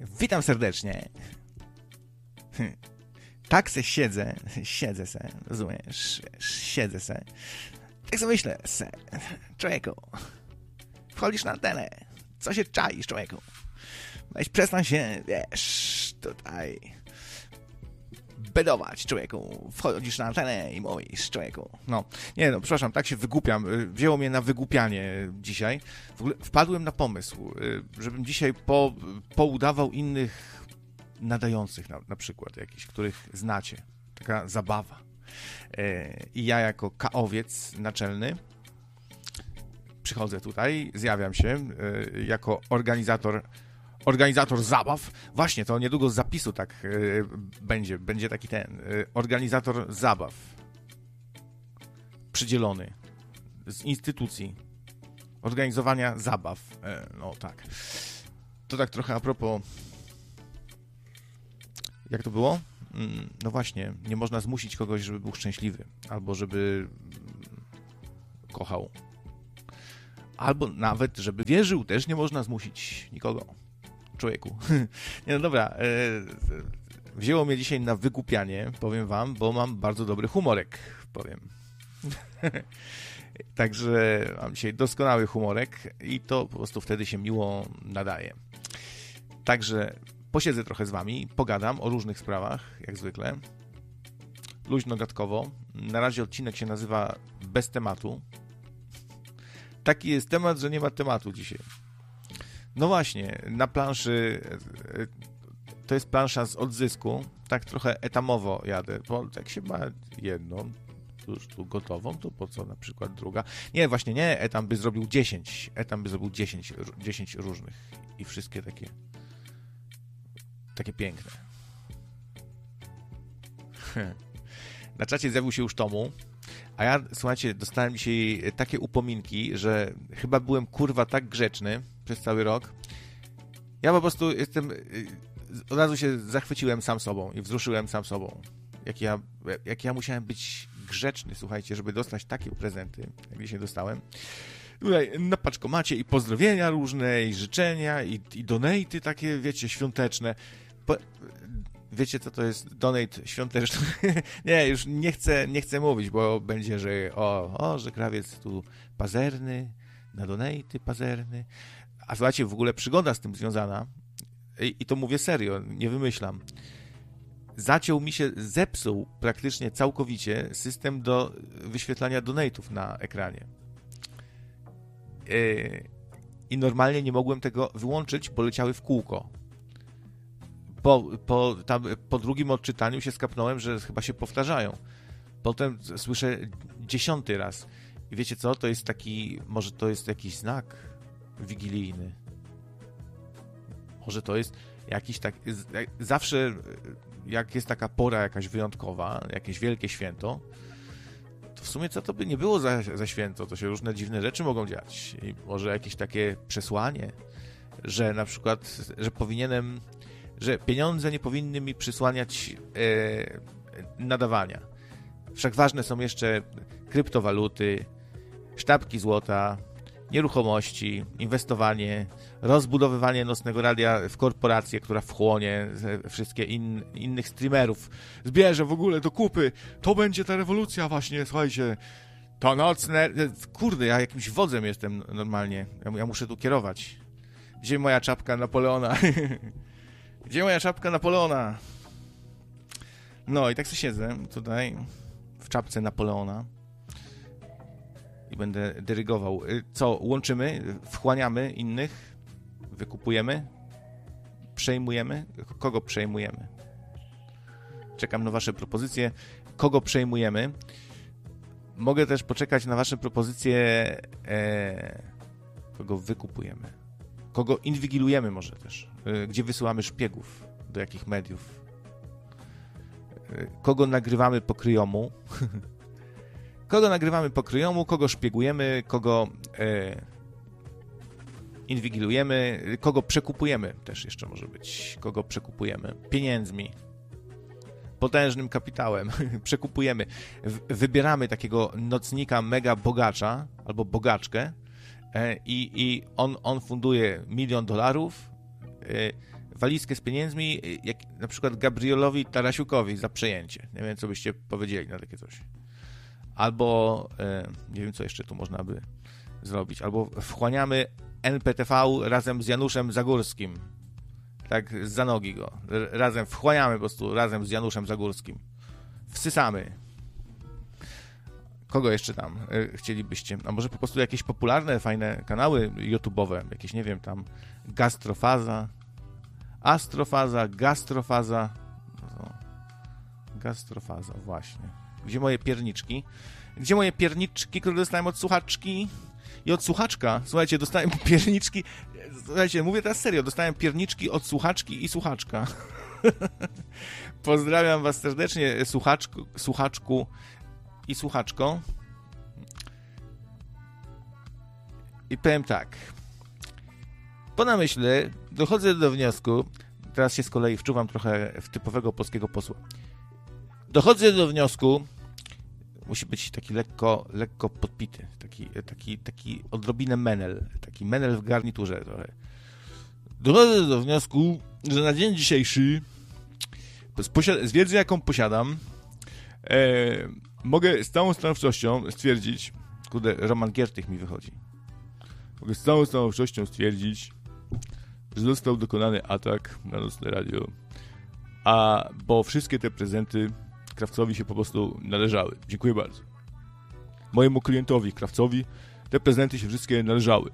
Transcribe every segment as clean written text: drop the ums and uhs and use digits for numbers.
Witam serdecznie. Tak se siedzę se, rozumiesz, siedzę se. Tak sobie myślę se, człowieku, wchodzisz na antenę, co się czaisz, człowieku? Weź przestań się, wiesz, tutaj bedować, człowieku. Wchodzisz na antenę i mówisz, człowieku. No, nie no, przepraszam, tak się wygłupiam. Wzięło mnie na wygłupianie dzisiaj. W ogóle wpadłem na pomysł, żebym dzisiaj poudawał innych nadających, na przykład jakichś, których znacie. Taka zabawa. I ja jako kaowiec naczelny przychodzę tutaj, zjawiam się jako organizator zabaw. Właśnie, to niedługo z zapisu tak będzie taki organizator zabaw przydzielony z instytucji organizowania zabaw. No tak. To tak trochę a propos, jak to było? No właśnie, nie można zmusić kogoś, żeby był szczęśliwy, albo żeby kochał, albo nawet, żeby wierzył, też nie można zmusić nikogo. Człowieku. Nie, no dobra, wzięło mnie dzisiaj na wygłupianie, powiem wam, bo mam bardzo dobry humorek, powiem. Także mam dzisiaj doskonały humorek i to po prostu wtedy się miło nadaje. Także posiedzę trochę z wami, pogadam o różnych sprawach, jak zwykle. Luźno, gadkowo. Na razie odcinek się nazywa Bez tematu. Taki jest temat, że nie ma tematu dzisiaj. No właśnie, na planszy, to jest plansza z odzysku, tak trochę etamowo jadę, bo jak się ma jedną, już tu gotową, to po co na przykład druga? Nie, właśnie nie, etam by zrobił 10 różnych i wszystkie takie piękne. Na czacie zjawił się już Tomu, a ja, słuchajcie, dostałem dzisiaj takie upominki, że chyba byłem kurwa tak grzeczny przez cały rok. Ja po prostu od razu się zachwyciłem sam sobą i wzruszyłem sam sobą. Jak ja musiałem być grzeczny, słuchajcie, żeby dostać takie prezenty, jak dzisiaj dostałem. Tutaj na paczkomacie i pozdrowienia różne, i życzenia, i donaty takie, wiecie, świąteczne. Wiecie, co to jest donate świąteczny? Nie, już nie chcę mówić, bo będzie, że że krawiec tu pazerny, na donaty pazerny. A słuchajcie, w ogóle przygoda z tym związana, i to mówię serio, nie wymyślam, zepsuł praktycznie całkowicie system do wyświetlania donate'ów na ekranie. I normalnie nie mogłem tego wyłączyć, bo leciały w kółko. Po drugim odczytaniu się skapnąłem, że chyba się powtarzają. Potem słyszę 10 raz. I wiecie co? To jest może to jest jakiś znak wigilijny. Może to jest jakiś zawsze jak jest taka pora jakaś wyjątkowa, jakieś wielkie święto, to w sumie co to by nie było za święto, to się różne dziwne rzeczy mogą dziać. I może jakieś takie przesłanie, że na przykład, że pieniądze nie powinny mi przysłaniać nadawania. Wszak ważne są jeszcze kryptowaluty, sztabki złota, nieruchomości, inwestowanie, rozbudowywanie nocnego radia w korporację, która wchłonie wszystkie innych streamerów, zbierze w ogóle do kupy. To będzie ta rewolucja właśnie, słuchajcie. To nocne... Kurde, ja jakimś wodzem jestem normalnie. Ja muszę tu kierować. Gdzie moja czapka Napoleona? Gdzie moja czapka Napoleona? No i tak sobie siedzę tutaj w czapce Napoleona i będę dyrygował. Co? Łączymy? Wchłaniamy innych? Wykupujemy? Przejmujemy? Kogo przejmujemy? Czekam na wasze propozycje. Kogo przejmujemy? Mogę też poczekać na wasze propozycje. Kogo wykupujemy? Kogo inwigilujemy może też? Gdzie wysyłamy szpiegów? Do jakich mediów? Kogo nagrywamy po kryjomu? Kogo nagrywamy po kryjomu? Kogo szpiegujemy? Kogo inwigilujemy? Kogo przekupujemy? Też jeszcze może być. Kogo przekupujemy? Pieniędzmi. Potężnym kapitałem. Przekupujemy. Wybieramy takiego nocnika mega bogacza albo bogaczkę i on funduje $1 000 000, walizkę z pieniędzmi, jak na przykład Gabrielowi Tarasiukowi za przejęcie. Nie wiem, co byście powiedzieli na takie coś. Albo, nie wiem, co jeszcze tu można by zrobić. Albo wchłaniamy NPTV razem z Januszem Zagórskim. Tak, za nogi go. Razem wchłaniamy po prostu, razem z Januszem Zagórskim. Wsysamy. Kogo jeszcze tam chcielibyście? A może po prostu jakieś popularne, fajne kanały YouTube'owe, jakieś, nie wiem, tam Gastrofaza, Astrofaza, Gastrofaza. No, Gastrofaza, właśnie. Gdzie moje pierniczki? Gdzie moje pierniczki, które dostałem od słuchaczki? I od słuchaczka, słuchajcie, dostałem pierniczki, słuchajcie, mówię teraz serio, dostałem pierniczki od słuchaczki i słuchaczka. Pozdrawiam was serdecznie, słuchaczku i słuchaczko. I powiem tak. Po namyśle dochodzę do wniosku, teraz się z kolei wczuwam trochę w typowego polskiego posła. Dochodzę do wniosku, musi być taki lekko podpity, taki odrobinę menel, taki menel w garniturze trochę. Dochodzę do wniosku, że na dzień dzisiejszy z wiedzy, jaką posiadam, mogę z całą stanowczością stwierdzić, kurde, Roman Giertych mi wychodzi. Mogę z całą stanowczością stwierdzić, że został dokonany atak na Nocne Radio, bo wszystkie te prezenty Krawcowi się po prostu należały. Dziękuję bardzo. Mojemu klientowi, Krawcowi, te prezenty się wszystkie należały.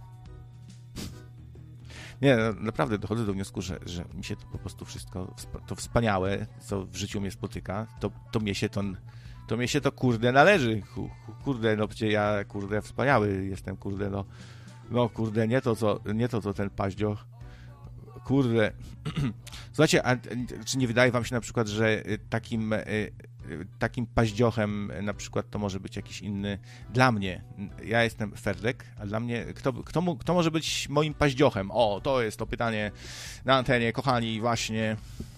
Nie, naprawdę dochodzę do wniosku, że mi się to po prostu wszystko, to wspaniałe, co w życiu mnie spotyka, to mnie się to kurde należy. Kurde, no przecież ja kurde wspaniały jestem, kurde, no kurde, nie to co ten paździoch. Kurde. Słuchajcie, a czy nie wydaje wam się na przykład, że takim paździochem na przykład to może być jakiś inny... Dla mnie, ja jestem Ferdek, a dla mnie, kto może być moim paździochem? O, to jest to pytanie na antenie, kochani, właśnie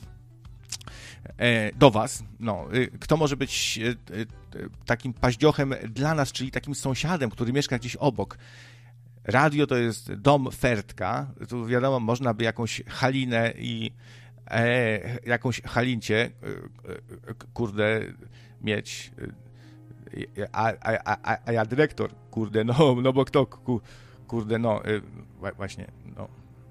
do was. No, kto może być takim paździochem dla nas, czyli takim sąsiadem, który mieszka gdzieś obok? Radio to jest dom Ferdka. Tu wiadomo, można by jakąś Halinę i jakąś Halincię, kurde, mieć. A ja dyrektor, kurde, no bo kto, kurde, no, właśnie, no.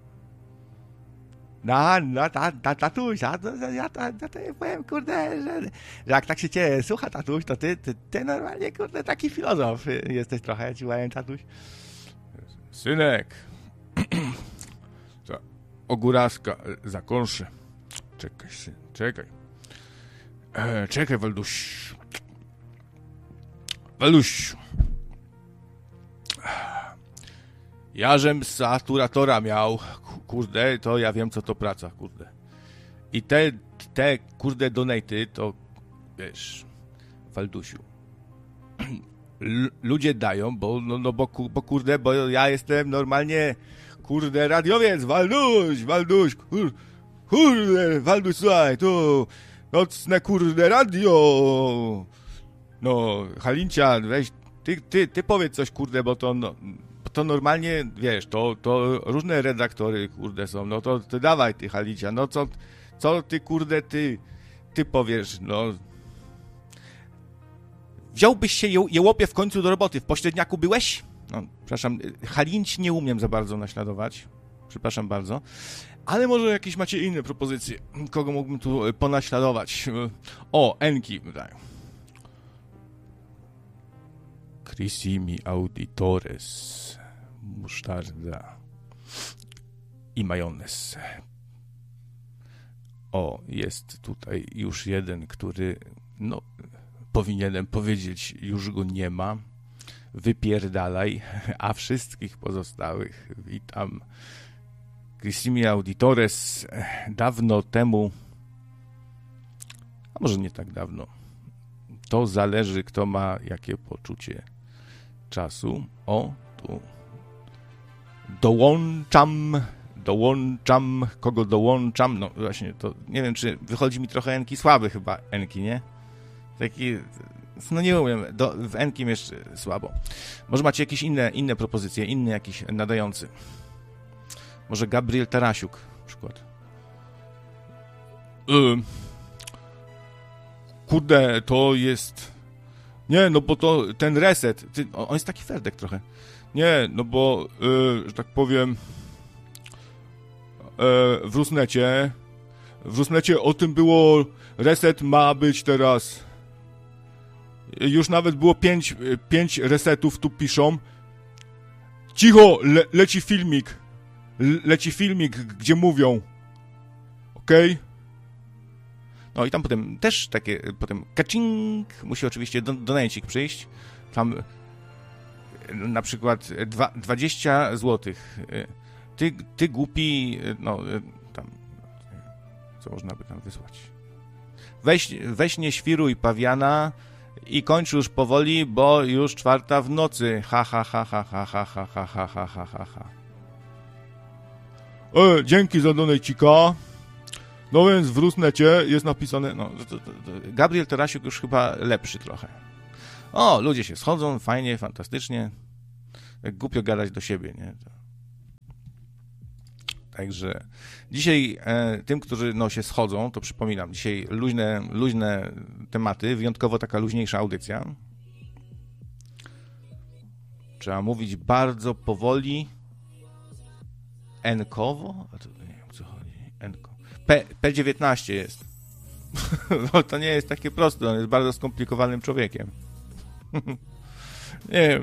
Tatuś, ja powiem, kurde, że jak tak się cię słucha, tatuś, to ty normalnie, kurde, taki filozof jesteś trochę, ja ci powiem, tatuś. Synek, ogóraska zakąszę. Czekaj, syn, czekaj. Czekaj, Walduś. Walduś. Jażem saturatora miał, kurde, to ja wiem, co to praca, kurde. I te kurde, donaty, to, wiesz, Waldusiu, ludzie dają, bo kurde, bo ja jestem normalnie, kurde, radiowiec, Walduś, kurde, Walduś, słuchaj, tu, nocne, kurde, radio, no, Halincia, weź, ty powiedz coś, kurde, bo to normalnie, wiesz, to różne redaktory, kurde, są, no to ty dawaj, ty Halincia, no co ty, kurde, ty powiesz, no. Wziąłbyś się, jełopie, w końcu do roboty, w pośredniaku byłeś? No, przepraszam, Halinć nie umiem za bardzo naśladować, przepraszam bardzo, ale może jakieś macie inne propozycje, kogo mógłbym tu ponaśladować? O, Enki, tak. Crissimi auditores, musztarda i majonez. O, jest tutaj już jeden, który, no, powinienem powiedzieć, już go nie ma. Wypierdalaj, a wszystkich pozostałych witam. Crissimi auditores, dawno temu, a może nie tak dawno, to zależy, kto ma jakie poczucie czasu. O, tu dołączam, kogo dołączam? No właśnie, to nie wiem, czy wychodzi mi trochę Enki słaby chyba, Enki, nie? Taki, no nie umiem, w Enkim jeszcze słabo. Może macie jakieś inne propozycje, inny jakiś nadający. Może Gabriel Tarasiuk na przykład. Kurde, to jest... Nie, no bo to ten reset... On jest taki ferdek trochę. Nie, no bo, że tak powiem... W Rusnecie o tym było... Reset ma być teraz... Już nawet było 5 resetów, tu piszą. Cicho, leci filmik. Leci filmik, gdzie mówią. Okej? No i tam potem też takie, potem kacing, musi oczywiście donajcik przyjść. Tam na przykład 20 złotych. Ty głupi, no tam, co można by tam wysłać? Weź nie świruj pawiana i kończ już powoli, bo już 4 w nocy. Ha, ha, ha, ha, ha, ha, ha, ha, ha, ha, ha, ha, ha. Dzięki za donajcika. No więc w Rusnecie jest napisane... No, Gabriel Tarasiuk już chyba lepszy trochę. O, ludzie się schodzą, fajnie, fantastycznie. Jak głupio gadać do siebie, nie? Także dzisiaj tym, którzy się schodzą, to przypominam, dzisiaj luźne tematy, wyjątkowo taka luźniejsza audycja. Trzeba mówić bardzo powoli, enkowo, a to nie wiem, o co chodzi, enko. P19 jest. No, to nie jest takie proste, on jest bardzo skomplikowanym człowiekiem. Nie,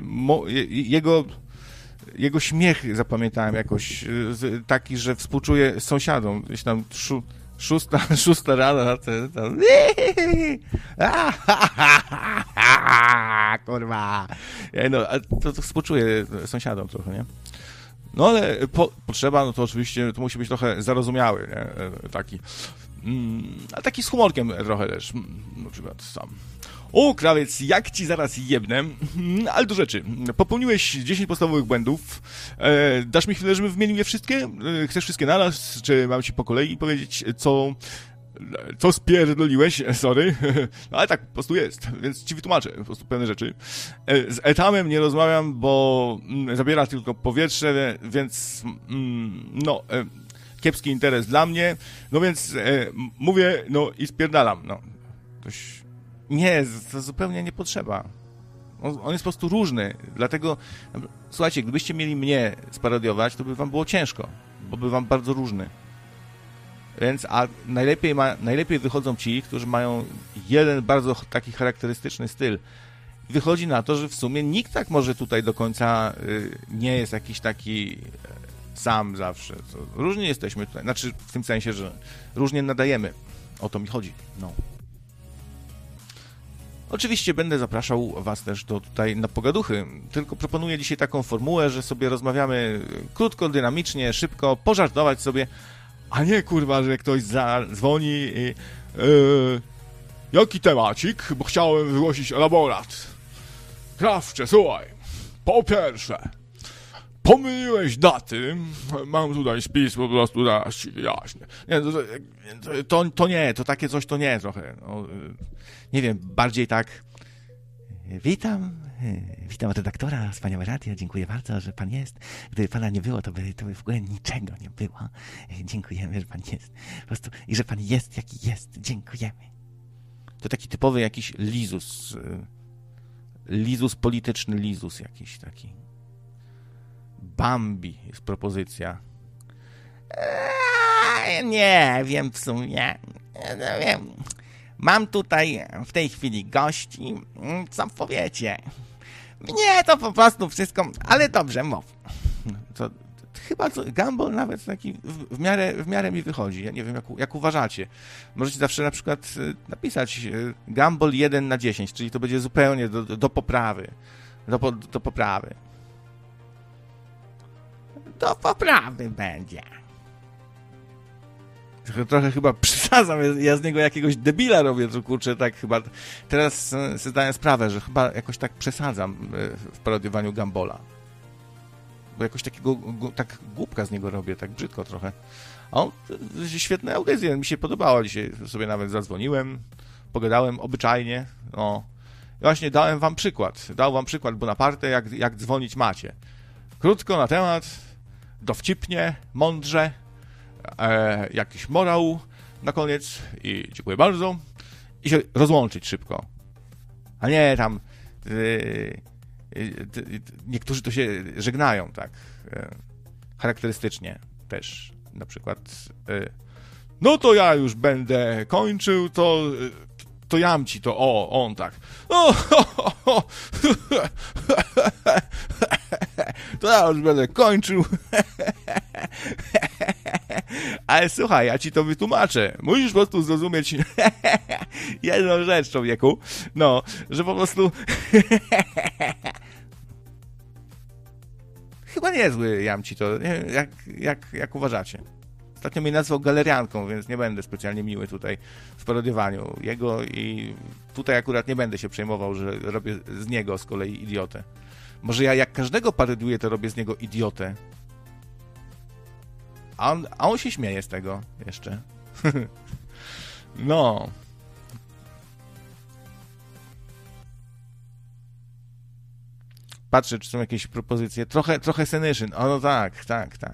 jego śmiech zapamiętałem jakoś taki, że współczuję sąsiadom. Gdzieś tam szósta rano, tam kurwa. No, to współczuję sąsiadom trochę, nie? No ale potrzeba, no to oczywiście to musi być trochę zarozumiały, nie? Taki. A taki z humorkiem trochę też. Na przykład sam. O, krawiec, jak ci zaraz jebnę. Ale do rzeczy. Popełniłeś 10 podstawowych błędów. Dasz mi chwilę, żebym wymienił je wszystkie? Chcesz wszystkie naraz? Czy mam ci po kolei powiedzieć, co spierdoliłeś? Sorry. No, ale tak po prostu jest, więc ci wytłumaczę po prostu pewne rzeczy. Z etamem nie rozmawiam, bo zabiera tylko powietrze, więc no... kiepski interes dla mnie, no więc mówię, no i spierdalam, no. Nie, to zupełnie nie potrzeba. On jest po prostu różny, dlatego, słuchajcie, gdybyście mieli mnie sparodiować, to by wam było ciężko, bo by wam bardzo różny. Więc, a najlepiej wychodzą ci, którzy mają jeden bardzo taki charakterystyczny styl. Wychodzi na to, że w sumie nikt tak może tutaj do końca nie jest jakiś taki... sam zawsze. Różnie jesteśmy tutaj. Znaczy w tym sensie, że różnie nadajemy. O to mi chodzi. No. Oczywiście będę zapraszał was też tutaj na pogaduchy. Tylko proponuję dzisiaj taką formułę, że sobie rozmawiamy krótko, dynamicznie, szybko, pożartować sobie, a nie kurwa, że ktoś zadzwoni i jaki temacik? Bo chciałem wygłosić elaborat. Krawcze, słuchaj. Po pierwsze, pomyliłeś daty. Mam tutaj spis, po prostu zaraz ci wyjaśnię. Nie, to nie, to takie coś to nie trochę. No, nie wiem, bardziej tak. Witam redaktora, wspaniałe radio, dziękuję bardzo, że pan jest. Gdyby pana nie było, to by w ogóle niczego nie było. Dziękujemy, że pan jest. Po prostu, i że pan jest, jaki jest. Dziękujemy. To taki typowy jakiś lizus polityczny, lizus jakiś taki. Bambi jest propozycja. Nie wiem w sumie. Nie wiem. Mam tutaj w tej chwili gości. Co powiecie? Nie, to po prostu wszystko, ale dobrze mów. To chyba Gumball nawet taki w miarę mi wychodzi. Ja nie wiem, jak uważacie. Możecie zawsze na przykład napisać Gumball 1/10, czyli to będzie zupełnie do poprawy. Do poprawy. Do poprawy będzie. Trochę chyba przesadzam, ja z niego jakiegoś debila robię, to kurczę, tak chyba... Teraz sobie zdaję sprawę, że chyba jakoś tak przesadzam w parodiowaniu Gumballa. Bo jakoś takiego, tak głupka z niego robię, tak brzydko trochę. A on, świetne audycje, mi się podobało. Dzisiaj sobie nawet zadzwoniłem, pogadałem obyczajnie, no. Właśnie dałem wam przykład, Bonaparte, jak dzwonić macie. Krótko na temat, dowcipnie, mądrze, jakiś morał, na koniec i dziękuję bardzo i się rozłączyć szybko. A nie tam niektórzy to się żegnają tak charakterystycznie też. Na przykład no to ja już będę kończył, to jamci to, on tak. To ja już będę kończył. Ale słuchaj, ja ci to wytłumaczę. Musisz po prostu zrozumieć jedną rzecz, człowieku. No, że po prostu chyba niezły jamci to, nie? Jak uważacie? Ostatnio mnie nazwał galerianką, więc nie będę specjalnie miły tutaj w parodiowaniu jego i tutaj akurat nie będę się przejmował, że robię z niego z kolei idiotę. Może ja jak każdego parodiuję, to robię z niego idiotę. A on się śmieje z tego jeszcze. No. Patrzę, czy są jakieś propozycje. Trochę Senation. O, no tak.